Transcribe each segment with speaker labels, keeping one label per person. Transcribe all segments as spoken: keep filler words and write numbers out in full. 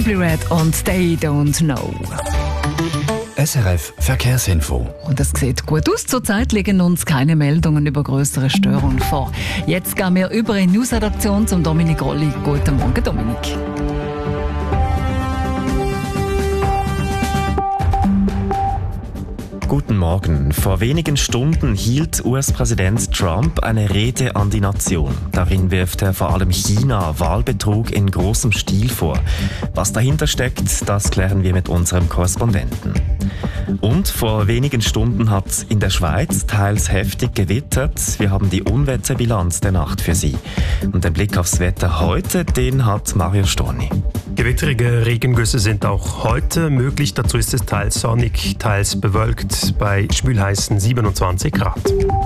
Speaker 1: Simply Red und They Don't Know.
Speaker 2: S R F Verkehrsinfo.
Speaker 1: Und es sieht gut aus. Zurzeit liegen uns keine Meldungen über größere Störungen vor. Jetzt gehen wir über in die Newsredaktion zum Dominik Rolli. Guten Morgen, Dominik.
Speaker 3: Guten Morgen. Vor wenigen Stunden hielt U S-Präsident Trump eine Rede an die Nation. Darin wirft er vor allem China Wahlbetrug in großem Stil vor. Was dahinter steckt, das klären wir mit unserem Korrespondenten. Und vor wenigen Stunden hat es in der Schweiz teils heftig gewittert. Wir haben die Unwetterbilanz der Nacht für Sie. Und den Blick aufs Wetter heute, den hat Mario Storni.
Speaker 4: Gewitterige Regengüsse sind auch heute möglich. Dazu ist es teils sonnig, teils bewölkt bei schwülheißen siebenundzwanzig Grad.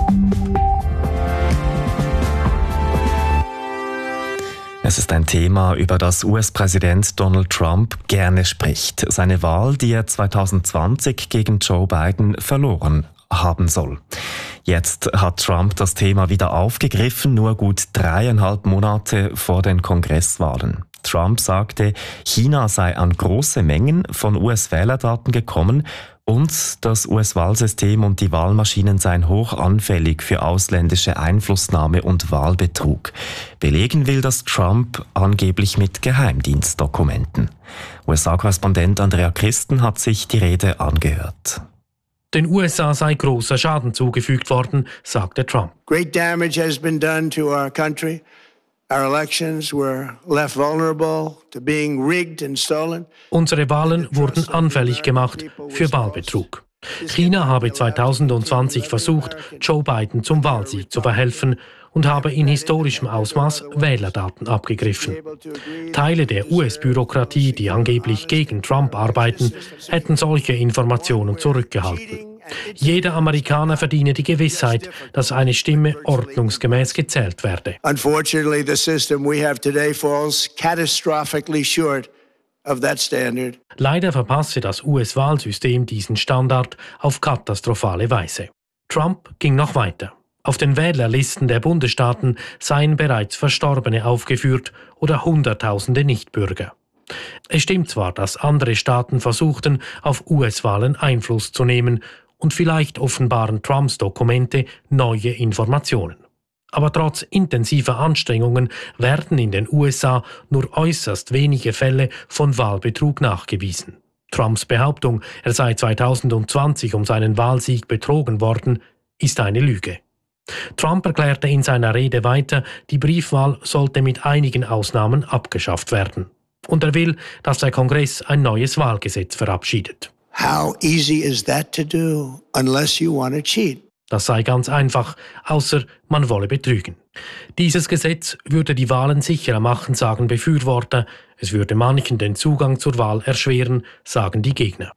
Speaker 3: Es ist ein Thema, über das U S-Präsident Donald Trump gerne spricht. Seine Wahl, die er zwanzig zwanzig gegen Joe Biden verloren haben soll. Jetzt hat Trump das Thema wieder aufgegriffen, nur gut dreieinhalb Monate vor den Kongresswahlen. Trump sagte, China sei an große Mengen von U S-Wählerdaten gekommen und das U S-Wahlsystem und die Wahlmaschinen seien hoch anfällig für ausländische Einflussnahme und Wahlbetrug. Belegen will das Trump angeblich mit Geheimdienstdokumenten. U S A-Korrespondent Andrea Christen hat sich die Rede angehört.
Speaker 5: Den U S A sei großer Schaden zugefügt worden, sagte Trump.
Speaker 6: Great damage has been done to our country. Our elections were left vulnerable to being rigged and stolen.
Speaker 5: Unsere Wahlen wurden anfällig gemacht für Wahlbetrug. China habe zwanzig zwanzig versucht, Joe Biden zum Wahlsieg zu verhelfen und habe in historischem Ausmaß Wählerdaten abgegriffen. Teile der U S-Bürokratie, die angeblich gegen Trump arbeiten, hätten solche Informationen zurückgehalten. Jeder Amerikaner verdiene die Gewissheit, dass eine Stimme ordnungsgemäß gezählt werde.
Speaker 6: Unfortunately, the system we have today falls catastrophically short of that standard.
Speaker 5: Leider verpasse das U S-Wahlsystem diesen Standard auf katastrophale Weise. Trump ging noch weiter. Auf den Wählerlisten der Bundesstaaten seien bereits Verstorbene aufgeführt oder Hunderttausende Nichtbürger. Es stimmt zwar, dass andere Staaten versuchten, auf U S-Wahlen Einfluss zu nehmen, und vielleicht offenbaren Trumps Dokumente neue Informationen. Aber trotz intensiver Anstrengungen werden in den U S A nur äußerst wenige Fälle von Wahlbetrug nachgewiesen. Trumps Behauptung, er sei zwanzig zwanzig um seinen Wahlsieg betrogen worden, ist eine Lüge. Trump erklärte in seiner Rede weiter, die Briefwahl sollte mit einigen Ausnahmen abgeschafft werden. Und er will, dass der Kongress ein neues Wahlgesetz verabschiedet.
Speaker 6: How easy is that to do unless you want to cheat?
Speaker 5: Das sei ganz einfach, außer man wolle betrügen. Dieses Gesetz würde die Wahlen sicherer machen, sagen Befürworter. Es würde manchen den Zugang zur Wahl erschweren, sagen die Gegner.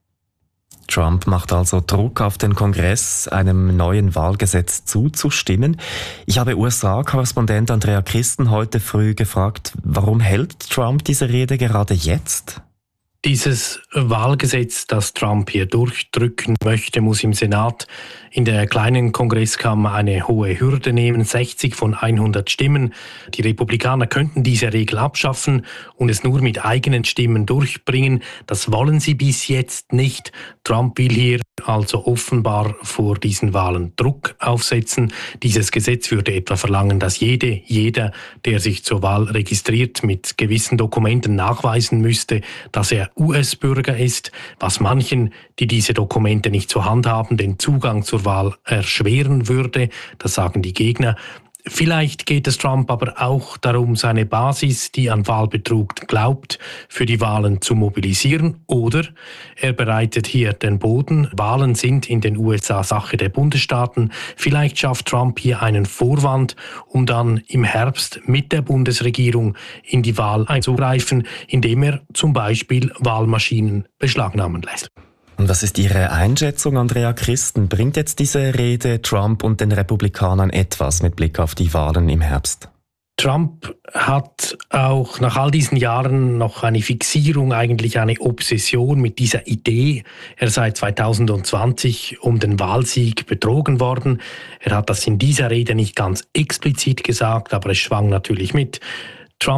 Speaker 3: Trump macht also Druck auf den Kongress, einem neuen Wahlgesetz zuzustimmen. Ich habe U S A-Korrespondent Andrea Christen heute früh gefragt, warum hält Trump diese Rede gerade jetzt?
Speaker 5: Dieses Wahlgesetz, das Trump hier durchdrücken möchte, muss im Senat in der kleinen Kongresskammer eine hohe Hürde nehmen, sechzig von hundert Stimmen. Die Republikaner könnten diese Regel abschaffen und es nur mit eigenen Stimmen durchbringen. Das wollen sie bis jetzt nicht. Trump will hier also offenbar vor diesen Wahlen Druck aufsetzen. Dieses Gesetz würde etwa verlangen, dass jede, jeder, der sich zur Wahl registriert, mit gewissen Dokumenten nachweisen müsste, dass er U S-Bürger ist, was manchen, die diese Dokumente nicht zur Hand haben, den Zugang zur Wahl erschweren würde. Das sagen die Gegner. Vielleicht geht es Trump aber auch darum, seine Basis, die an Wahlbetrug glaubt, für die Wahlen zu mobilisieren. Oder er bereitet hier den Boden. Wahlen sind in den U S A Sache der Bundesstaaten. Vielleicht schafft Trump hier einen Vorwand, um dann im Herbst mit der Bundesregierung in die Wahl einzugreifen, indem er zum Beispiel Wahlmaschinen beschlagnahmen lässt.
Speaker 3: Und was ist Ihre Einschätzung, Andrea Christen? Bringt jetzt diese Rede Trump und den Republikanern etwas mit Blick auf die Wahlen im Herbst?
Speaker 5: Trump hat auch nach all diesen Jahren noch eine Fixierung, eigentlich eine Obsession mit dieser Idee. Er sei zwanzig zwanzig um den Wahlsieg betrogen worden. Er hat das in dieser Rede nicht ganz explizit gesagt, aber es schwang natürlich mit. Trump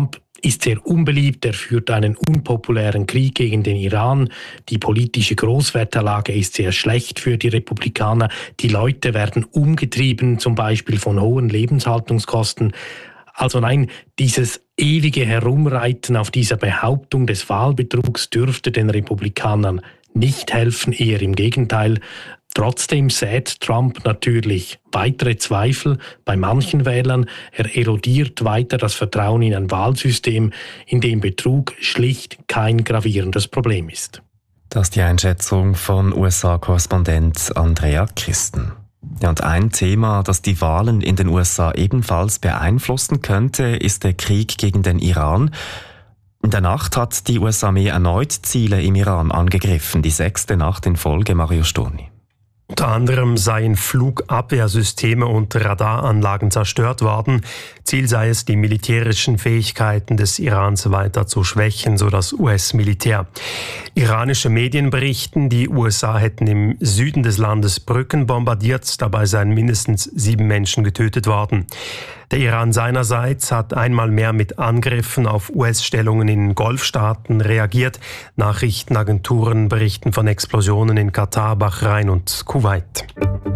Speaker 5: ist sehr unbeliebt. Er führt einen unpopulären Krieg gegen den Iran. Die politische Großwetterlage ist sehr schlecht für die Republikaner. Die Leute werden umgetrieben, zum Beispiel von hohen Lebenshaltungskosten. Also nein, dieses ewige Herumreiten auf dieser Behauptung des Wahlbetrugs dürfte den Republikanern nicht helfen, eher im Gegenteil. Trotzdem sät Trump natürlich weitere Zweifel bei manchen Wählern. Er erodiert weiter das Vertrauen in ein Wahlsystem, in dem Betrug schlicht kein gravierendes Problem ist.
Speaker 3: Das ist die Einschätzung von U S A-Korrespondent Andrea Christen. Ja, und ein Thema, das die Wahlen in den U S A ebenfalls beeinflussen könnte, ist der Krieg gegen den Iran. In der Nacht hat die U S-Armee erneut Ziele im Iran angegriffen, die sechste Nacht in Folge. Mario Sturni.
Speaker 4: Unter anderem seien Flugabwehrsysteme und Radaranlagen zerstört worden. Ziel sei es, die militärischen Fähigkeiten des Irans weiter zu schwächen, so das U S-Militär. Iranische Medien berichten, die U S A hätten im Süden des Landes Brücken bombardiert. Dabei seien mindestens sieben Menschen getötet worden. Der Iran seinerseits hat einmal mehr mit Angriffen auf U S-Stellungen in Golfstaaten reagiert. Nachrichtenagenturen berichten von Explosionen in Katar, Bahrain und Kuwait.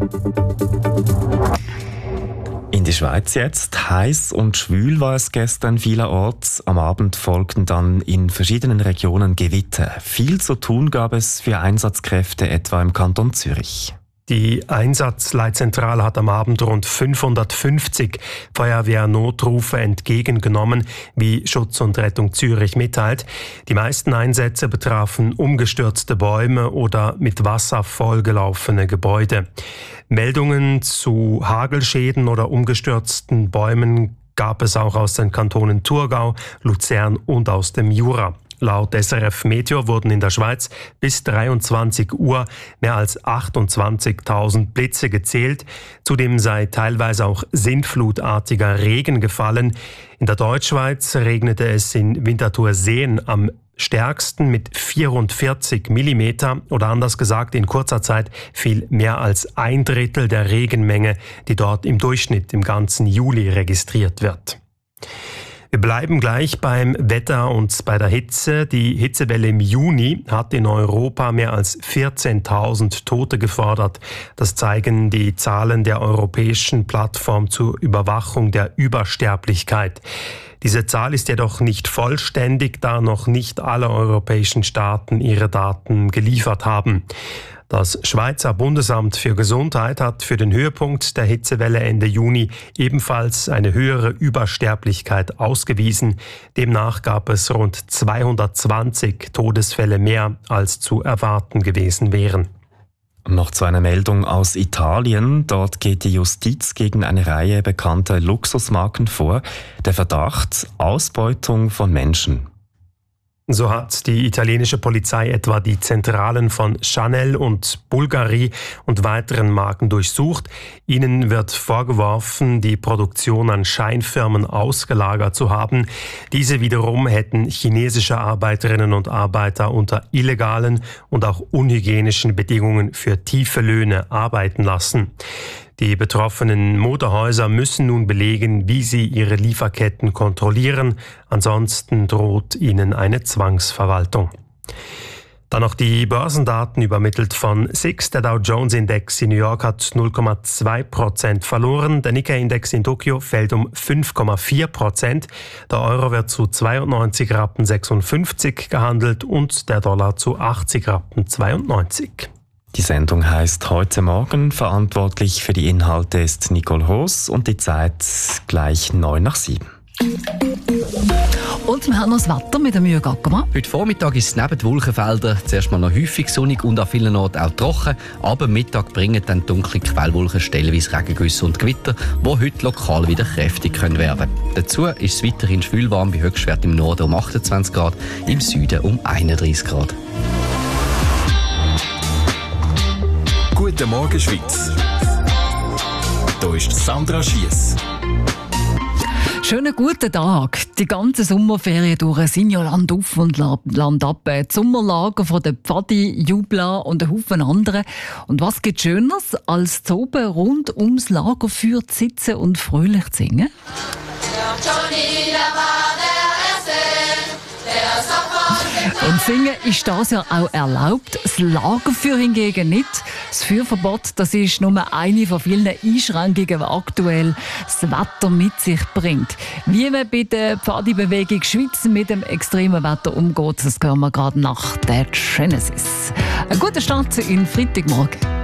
Speaker 3: In die Schweiz jetzt. Heiß und schwül war es gestern vielerorts. Am Abend folgten dann in verschiedenen Regionen Gewitter. Viel zu tun gab es für Einsatzkräfte, etwa im Kanton Zürich.
Speaker 4: Die Einsatzleitzentrale hat am Abend rund fünfhundertfünfzig Feuerwehrnotrufe entgegengenommen, wie Schutz und Rettung Zürich mitteilt. Die meisten Einsätze betrafen umgestürzte Bäume oder mit Wasser vollgelaufene Gebäude. Meldungen zu Hagelschäden oder umgestürzten Bäumen gab es auch aus den Kantonen Thurgau, Luzern und aus dem Jura. Laut S R F Meteo wurden in der Schweiz bis dreiundzwanzig Uhr mehr als achtundzwanzigtausend Blitze gezählt. Zudem sei teilweise auch sintflutartiger Regen gefallen. In der Deutschschweiz regnete es in Winterthur-Seen am stärksten mit vierundvierzig Millimeter oder anders gesagt, in kurzer Zeit fiel mehr als ein Drittel der Regenmenge, die dort im Durchschnitt im ganzen Juli registriert wird. Wir bleiben gleich beim Wetter und bei der Hitze. Die Hitzewelle im Juni hat in Europa mehr als vierzehntausend Tote gefordert. Das zeigen die Zahlen der Europäischen Plattform zur Überwachung der Übersterblichkeit. Diese Zahl ist jedoch nicht vollständig, da noch nicht alle europäischen Staaten ihre Daten geliefert haben. Das Schweizer Bundesamt für Gesundheit hat für den Höhepunkt der Hitzewelle Ende Juni ebenfalls eine höhere Übersterblichkeit ausgewiesen. Demnach gab es rund zweihundertzwanzig Todesfälle mehr, als zu erwarten gewesen wären.
Speaker 3: Noch zu einer Meldung aus Italien. Dort geht die Justiz gegen eine Reihe bekannter Luxusmarken vor. Der Verdacht: Ausbeutung von Menschen.
Speaker 4: So hat die italienische Polizei etwa die Zentralen von Chanel und Bulgari und weiteren Marken durchsucht. Ihnen wird vorgeworfen, die Produktion an Scheinfirmen ausgelagert zu haben. Diese wiederum hätten chinesische Arbeiterinnen und Arbeiter unter illegalen und auch unhygienischen Bedingungen für tiefe Löhne arbeiten lassen. Die betroffenen Modehäuser müssen nun belegen, wie sie ihre Lieferketten kontrollieren. Ansonsten droht ihnen eine Zwangsverwaltung. Dann noch die Börsendaten übermittelt von S I X. Der Dow Jones Index in New York hat null Komma zwei Prozent verloren. Der Nikkei-Index in Tokio fällt um fünf Komma vier Prozent. Der Euro wird zu zweiundneunzig Rappen sechsundfünfzig gehandelt und der Dollar zu achtzig Rappen zweiundneunzig.
Speaker 3: Die Sendung heißt «Heute Morgen». Verantwortlich für die Inhalte ist Nicole Hoos und die Zeit gleich neun nach sieben.
Speaker 1: Und wir haben noch das Wetter mit dem Mühe Gackermann.
Speaker 7: Heute Vormittag ist es neben den Wolkenfeldern zuerst mal noch häufig sonnig und an vielen Orten auch trocken. Aber am Mittag bringen dann dunkle Quellwolken stellenweise Regengüsse und Gewitter, die heute lokal wieder kräftig können werden. Dazu ist es weiterhin schwül warm, bei Höchstwert im Norden um achtundzwanzig Grad, im Süden um einunddreißig Grad.
Speaker 2: Guten Morgen, Schweiz. Hier ist Sandra Schiess.
Speaker 1: Schönen guten Tag. Die ganze Sommerferien durch sind ja Land auf und Land ab. Die Sommerlager von den Pfadi, Jubla und ein Haufen anderen. Und was gibt Schöneres, als zu oben rund ums Lagerfeuer zu sitzen und fröhlich zu singen?
Speaker 8: Der Johnny, der war der Erste,
Speaker 1: Und Singen ist das ja auch erlaubt, das Lagerfeuer hingegen nicht. Das Feuerverbot, das ist nur eine von vielen Einschränkungen, die aktuell das Wetter mit sich bringt. Wie man bei der Pfadi-Bewegung Schweiz mit dem extremen Wetter umgeht, das hören wir gerade nach der Genesis. Ein guter Start in Freitagmorgen.